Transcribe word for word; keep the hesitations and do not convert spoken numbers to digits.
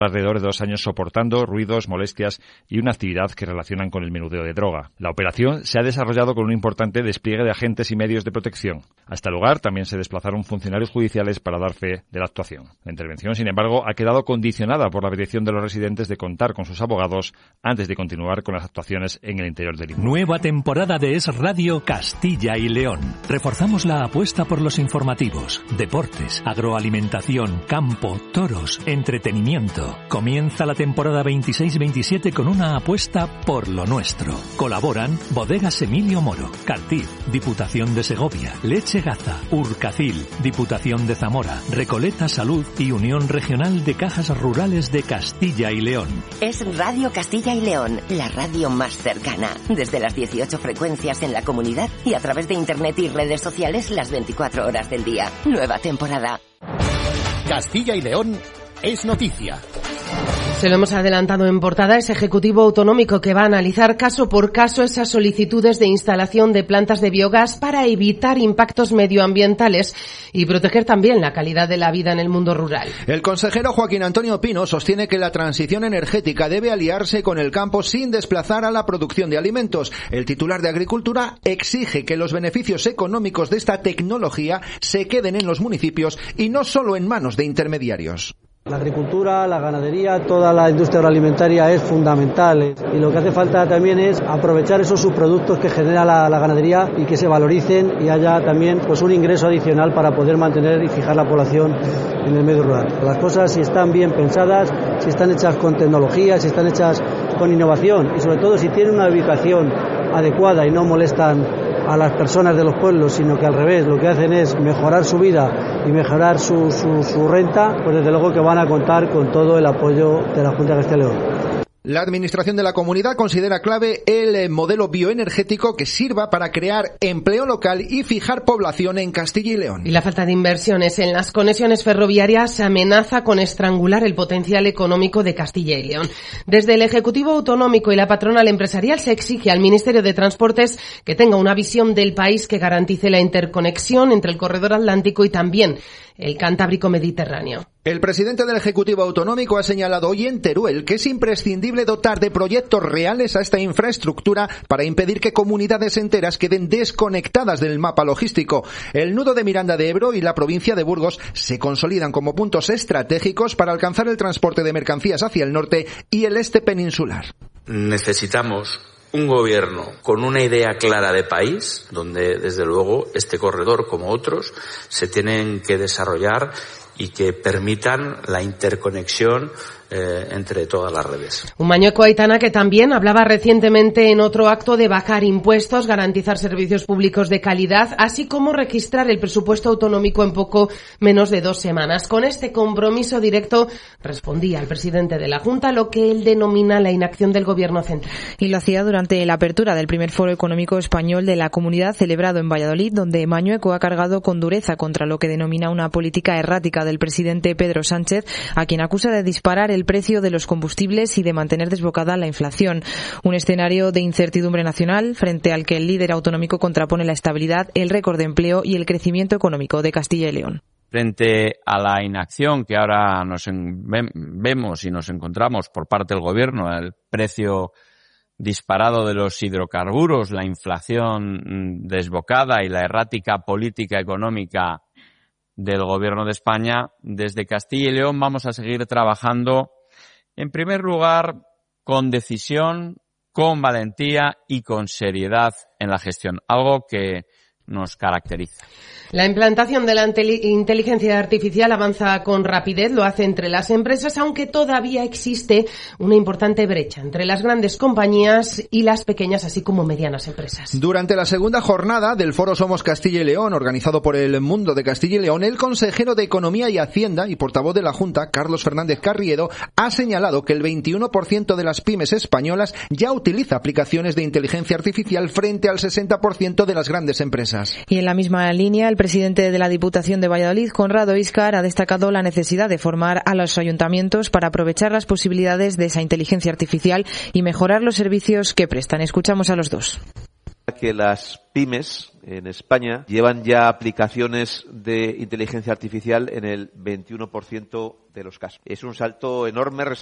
alrededor de dos años soportando ruidos, molestias y una actividad que relacionan con el menudeo de droga. La operación se ha desarrollado con un importante despliegue de agentes y medios de protección. Hasta el lugar también se desplazaron funcionarios judiciales para dar fe de la actuación. La intervención, sin embargo, ha quedado condicionada por la petición de los residentes de contar con sus abogados antes de continuar con las actuaciones en el interior del inmueble. Nueva temporada de Es Radio Castilla y León. Reforzamos la apuesta por los informativos, deportes, agroalimentación, campo, toros, entretenimiento. Comienza la temporada veintiséis veintisiete con una apuesta por lo nuestro. Colaboran Bodegas Emilio Moro, Cartiz, Diputación de Segovia, Leche Gaza, Urcacil, Diputación de Zamora, Recoleta Salud y Unión Regional de Cajas Rurales de Castilla y León. Es Radio Castilla y León, la radio más cercana. Desde las dieciocho frecuencias en la comunidad y a través de internet y redes sociales las veinticuatro horas del día. Nueva temporada. Castilla y León es noticia. Se lo hemos adelantado en portada, ese Ejecutivo Autonómico que va a analizar caso por caso esas solicitudes de instalación de plantas de biogás para evitar impactos medioambientales y proteger también la calidad de la vida en el mundo rural. El consejero Joaquín Antonio Pino sostiene que la transición energética debe aliarse con el campo sin desplazar a la producción de alimentos. El titular de Agricultura exige que los beneficios económicos de esta tecnología se queden en los municipios y no solo en manos de intermediarios. La agricultura, la ganadería, toda la industria agroalimentaria es fundamental y lo que hace falta también es aprovechar esos subproductos que genera la, la ganadería y que se valoricen y haya también pues un ingreso adicional para poder mantener y fijar la población en el medio rural. Las cosas, si están bien pensadas, si están hechas con tecnología, si están hechas con innovación y sobre todo si tienen una ubicación adecuada y no molestan a las personas de los pueblos, sino que al revés, lo que hacen es mejorar su vida y mejorar su, su, su renta, pues desde luego que van a contar con todo el apoyo de la Junta de Castilla y León. La Administración de la Comunidad considera clave el modelo bioenergético que sirva para crear empleo local y fijar población en Castilla y León. Y la falta de inversiones en las conexiones ferroviarias amenaza con estrangular el potencial económico de Castilla y León. Desde el Ejecutivo Autonómico y la patronal empresarial se exige al Ministerio de Transportes que tenga una visión del país que garantice la interconexión entre el corredor atlántico y también el Cantábrico Mediterráneo. El presidente del Ejecutivo Autonómico ha señalado hoy en Teruel que es imprescindible dotar de proyectos reales a esta infraestructura para impedir que comunidades enteras queden desconectadas del mapa logístico. El nudo de Miranda de Ebro y la provincia de Burgos se consolidan como puntos estratégicos para alcanzar el transporte de mercancías hacia el norte y el este peninsular. Necesitamos un gobierno con una idea clara de país, donde desde luego este corredor como otros se tienen que desarrollar y que permitan la interconexión eh, entre todas las redes. Un mañueco Aitana que también hablaba recientemente en otro acto de bajar impuestos, garantizar servicios públicos de calidad, así como registrar el presupuesto autonómico en poco menos de dos semanas. Con este compromiso directo respondía el presidente de la Junta lo que él denomina la inacción del Gobierno central. Y lo hacía durante la apertura del primer Foro Económico Español de la Comunidad celebrado en Valladolid, donde Mañueco ha cargado con dureza contra lo que denomina una política errática del presidente Pedro Sánchez, a quien acusa de disparar el precio de los combustibles y de mantener desbocada la inflación. Un escenario de incertidumbre nacional frente al que el líder autonómico contrapone la estabilidad, el récord de empleo y el crecimiento económico de Castilla y León. Frente a la inacción que ahora nos en, vemos y nos encontramos por parte del Gobierno, el precio disparado de los hidrocarburos, la inflación desbocada y la errática política económica del Gobierno de España, desde Castilla y León vamos a seguir trabajando, en primer lugar, con decisión, con valentía y con seriedad en la gestión, algo que nos caracteriza. La implantación de la inteligencia artificial avanza con rapidez, lo hace entre las empresas, aunque todavía existe una importante brecha entre las grandes compañías y las pequeñas, así como medianas empresas. Durante la segunda jornada del Foro Somos Castilla y León, organizado por el Mundo de Castilla y León, el consejero de Economía y Hacienda y portavoz de la Junta, Carlos Fernández Carriedo, ha señalado que el veintiuno por ciento de las pymes españolas ya utiliza aplicaciones de inteligencia artificial frente al sesenta por ciento de las grandes empresas. Y en la misma línea, el presidente de la Diputación de Valladolid, Conrado Íscar, ha destacado la necesidad de formar a los ayuntamientos para aprovechar las posibilidades de esa inteligencia artificial y mejorar los servicios que prestan. Escuchamos a los dos. que las pymes en España llevan ya aplicaciones de inteligencia artificial en el veintiuno por ciento de los casos. Es un salto enorme